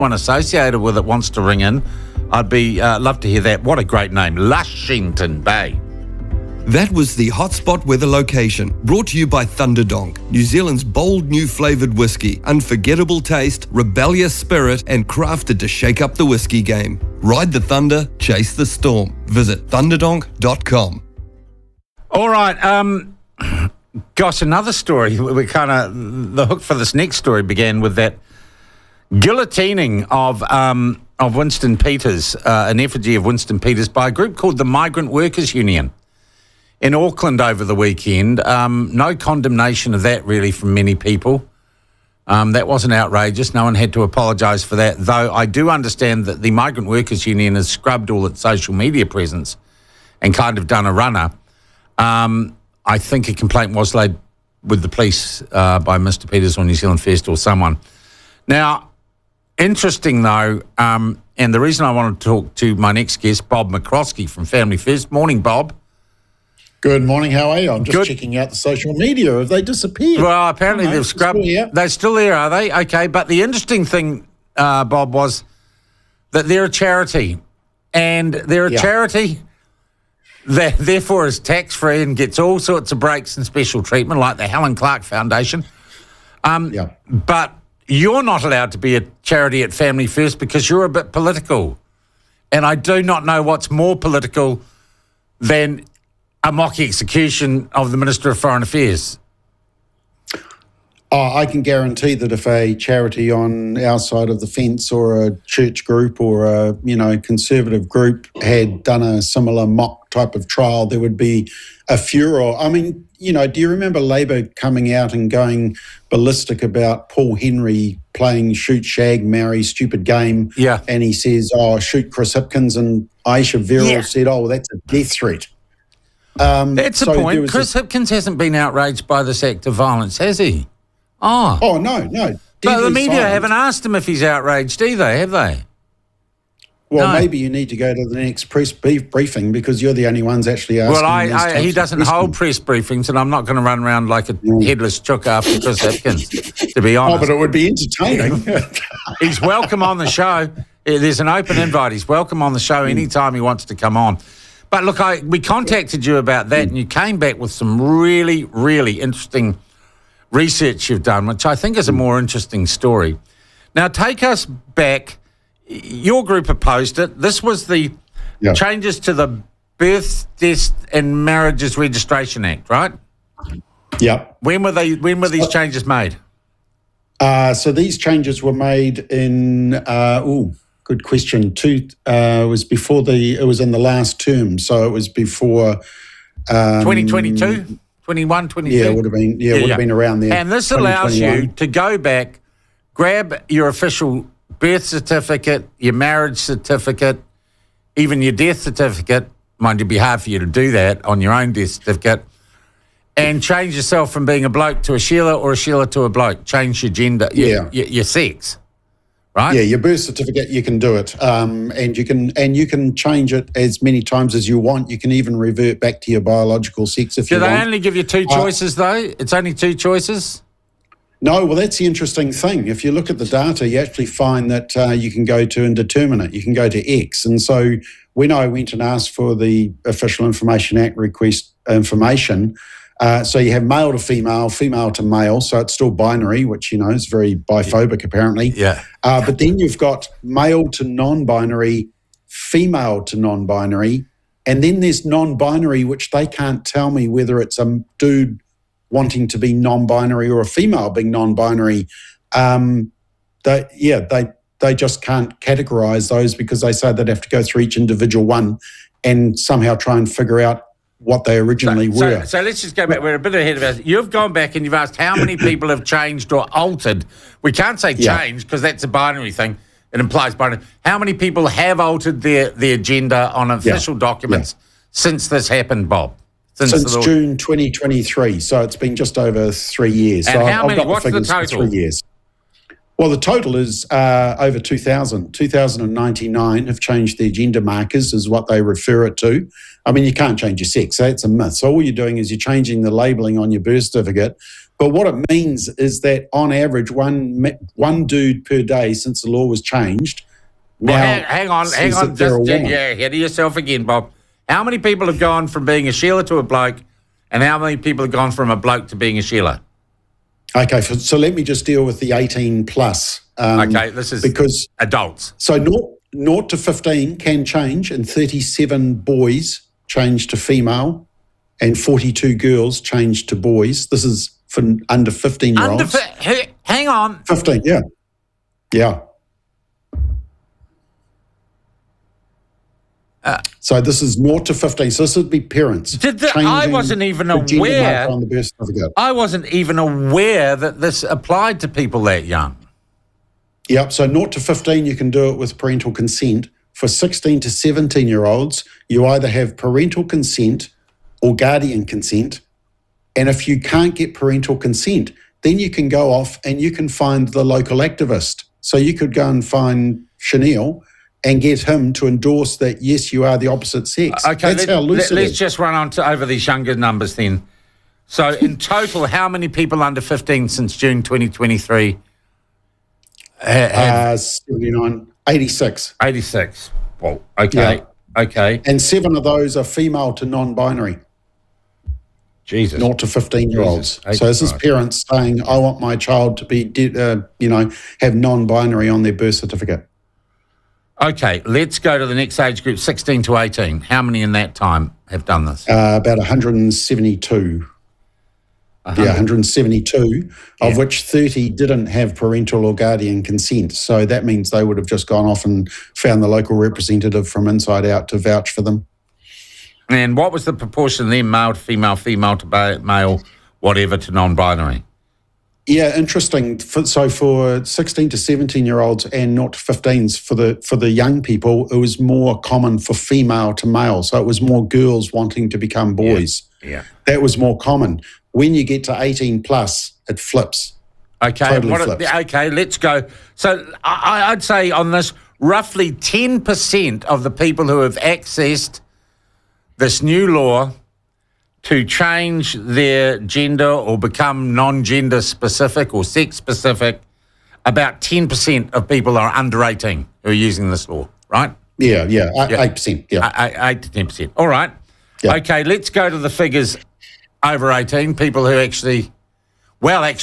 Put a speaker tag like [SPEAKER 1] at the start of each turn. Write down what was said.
[SPEAKER 1] One associated with it wants to ring in, I'd be love to hear that. What a great name, Lushington Bay.
[SPEAKER 2] That was the Hotspot Weather Location, brought to you by Thunderdonk, New Zealand's bold new flavoured whiskey, unforgettable taste, rebellious spirit, and crafted to shake up the whiskey game. Ride the thunder, chase the storm. Visit thunderdonk.com.
[SPEAKER 1] All right, gosh, another story. We kind of, the hook for this next story began with that guillotining of Winston Peters, an effigy of Winston Peters by a group called the Migrant Workers Union in Auckland over the weekend. No condemnation of that really from many people. That wasn't outrageous. No one had to apologise for that, though I do understand that the Migrant Workers Union has scrubbed all its social media presence and kind of done a runner. I think a complaint was laid with the police by Mr. Peters or New Zealand First or someone. Now, interesting though, and the reason I wanted to talk to my next guest, Bob McCroskey from Family First. Morning, Bob.
[SPEAKER 3] Good morning, how are you? I'm just checking out the social media. Have they disappeared?
[SPEAKER 1] Well, apparently they've scrubbed. They're still there, are they? Okay, but the interesting thing, Bob, was that they're a charity. And they're a charity that therefore is tax-free and gets all sorts of breaks and special treatment, like the Helen Clark Foundation. But you're not allowed to be a charity at Family First because you're a bit political. And I do not know what's more political than a mock execution of the Minister of Foreign Affairs.
[SPEAKER 3] I can guarantee that if a charity on our side of the fence or a church group or a conservative group had done a similar mock type of trial, there would be a furor. I mean, do you remember Labor coming out and going ballistic about Paul Henry playing shoot, shag, marry, stupid game?
[SPEAKER 1] Yeah.
[SPEAKER 3] And he says, shoot Chris Hipkins, and Aisha Verrall said, that's a death threat.
[SPEAKER 1] That's the point. Chris Hipkins hasn't been outraged by this act of violence, has he?
[SPEAKER 3] Oh, no.
[SPEAKER 1] But the media haven't asked him if he's outraged either, have they?
[SPEAKER 3] Well, maybe you need to go to the next press briefing because you're the only ones actually asking.
[SPEAKER 1] Well, he doesn't hold press briefings, and I'm not going to run around like a headless chook after Chris Hipkins, to be honest.
[SPEAKER 3] But it would be entertaining.
[SPEAKER 1] He's welcome on the show. There's an open invite. He's welcome on the show anytime he wants to come on. But look, we contacted you about that, and you came back with some really, really interesting research you've done, which I think is a more interesting story. Now, take us back. Your group opposed it. This was the changes to the Birth, Death and Marriages Registration Act, right?
[SPEAKER 3] Yeah.
[SPEAKER 1] When were these changes made?
[SPEAKER 3] So these changes were made in good question. It was in the last term, so it was before
[SPEAKER 1] 2022, 21, 22.
[SPEAKER 3] Yeah, it would have been around there.
[SPEAKER 1] And this allows you to go back, grab your official birth certificate, your marriage certificate, even your death certificate. Mind you, it'd be hard for you to do that on your own death certificate, and change yourself from being a bloke to a Sheila or a Sheila to a bloke. Change your gender, your sex. Right?
[SPEAKER 3] Yeah, your birth certificate, you can do it, and you can change it as many times as you want. You can even revert back to your biological sex if you want.
[SPEAKER 1] Do they only give you two choices though? It's only two choices?
[SPEAKER 3] No, well, that's the interesting thing. If you look at the data, you actually find that you can go to indeterminate. You can go to X. And so when I went and asked for the Official Information Act request information, so you have male to female, female to male, so it's still binary, which, is very biphobic apparently.
[SPEAKER 1] Yeah.
[SPEAKER 3] But then you've got male to non-binary, female to non-binary, and then there's non-binary, which they can't tell me whether it's a dude wanting to be non-binary or a female being non-binary. They just can't categorise those because they say they'd have to go through each individual one and somehow try and figure out what they originally were.
[SPEAKER 1] So let's just go back. We're a bit ahead of us. You've gone back and you've asked how many people have changed or altered. We can't say changed because that's a binary thing. It implies binary. How many people have altered their gender on official documents since this happened, Bob?
[SPEAKER 3] Since June 2023. So it's been just over 3 years.
[SPEAKER 1] And
[SPEAKER 3] so
[SPEAKER 1] how many?
[SPEAKER 3] What's the total? 3 years. Well, the total is over 2,000. 2,099 have changed their gender markers is what they refer it to. I mean, you can't change your sex. That's a myth. So all you're doing is you're changing the labelling on your birth certificate, But what it means is that on average, one dude per day since the law was changed.
[SPEAKER 1] Well,
[SPEAKER 3] Now
[SPEAKER 1] hang on.
[SPEAKER 3] says that they're a
[SPEAKER 1] Just,
[SPEAKER 3] woman.
[SPEAKER 1] yeah, ahead of yourself again, Bob. How many people have gone from being a Sheila to a bloke, and how many people have gone from a bloke to being a Sheila?
[SPEAKER 3] Okay, so let me just deal with the 18 plus.
[SPEAKER 1] Okay, this is
[SPEAKER 3] because
[SPEAKER 1] adults.
[SPEAKER 3] So 0 to 15 can change, and 37 boys change to female, and 42 girls change to boys. This is for under 15-year-olds.
[SPEAKER 1] Hang on.
[SPEAKER 3] 15, yeah. Yeah. So this is 0 to 15. So this would be parents.
[SPEAKER 1] I wasn't even
[SPEAKER 3] the gender
[SPEAKER 1] aware.
[SPEAKER 3] marker on the birth certificate.
[SPEAKER 1] I wasn't even aware that this applied to people that young.
[SPEAKER 3] Yep. So 0 to 15, you can do it with parental consent. For 16 to 17-year-olds, you either have parental consent or guardian consent. And if you can't get parental consent, then you can go off and you can find the local activist. So you could go and find Chanel and get him to endorse that, yes, you are the opposite sex.
[SPEAKER 1] Okay,
[SPEAKER 3] That's how loose it
[SPEAKER 1] let's
[SPEAKER 3] is.
[SPEAKER 1] just run on over these younger numbers then. So in total, how many people under 15 since June 2023 have
[SPEAKER 3] 79, 86.
[SPEAKER 1] 86? Well, okay,
[SPEAKER 3] Yeah.
[SPEAKER 1] okay.
[SPEAKER 3] And 7 of those are female to non-binary.
[SPEAKER 1] Jesus.
[SPEAKER 3] 0 to 15-year-olds.
[SPEAKER 1] Jesus.
[SPEAKER 3] So this is parents saying, I want my child to be, have non-binary on their birth certificate.
[SPEAKER 1] Okay, let's go to the next age group, 16 to 18. How many in that time have done this?
[SPEAKER 3] About 172. Yeah, 172, of which 30 didn't have parental or guardian consent. So that means they would have just gone off and found the local representative from inside out to vouch for them.
[SPEAKER 1] And what was the proportion then, male to female, female to male, whatever, to non-binary?
[SPEAKER 3] Yeah, interesting. So for 16 to 17-year-olds and 0 to 15s, for the young people, it was more common for female to male. So it was more girls wanting to become boys.
[SPEAKER 1] Yeah.
[SPEAKER 3] That was more common. When you get to 18 plus, it flips.
[SPEAKER 1] Okay.
[SPEAKER 3] Totally flips.
[SPEAKER 1] Okay, let's go. So I'd say on this, roughly 10% of the people who have accessed this new law to change their gender or become non-gender specific or sex specific, about 10% of people are under 18 who are using this law, right?
[SPEAKER 3] Yeah, 8%. Yeah.
[SPEAKER 1] 8 to 10%. All right.
[SPEAKER 3] Yeah.
[SPEAKER 1] Okay, let's go to the figures over 18, people who actually